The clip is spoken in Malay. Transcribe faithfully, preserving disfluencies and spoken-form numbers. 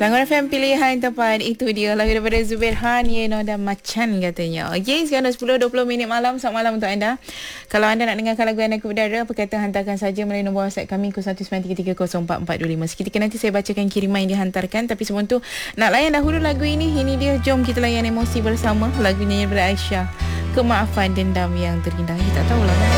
Lagu F M pilihan tepat itu dia lagu daripada Zubir Han, Yeno dan Macan katanya. Okey, sekarang dah sepuluh dua puluh minit malam. Selamat malam untuk anda. Kalau anda nak dengarkan lagu anda ke udara, apa kata hantarkan saja melalui nombor WhatsApp kami kosong satu sembilan tiga tiga kosong empat empat dua lima. Seketika nanti saya bacakan kiriman yang dihantarkan, tapi sebelum tu nak layan dahulu lagu ini. Ini dia, jom kita layan emosi bersama. Lagunya daripada Aisyah, Kemaafan Dendam Yang Terindah. Kita tak tahulah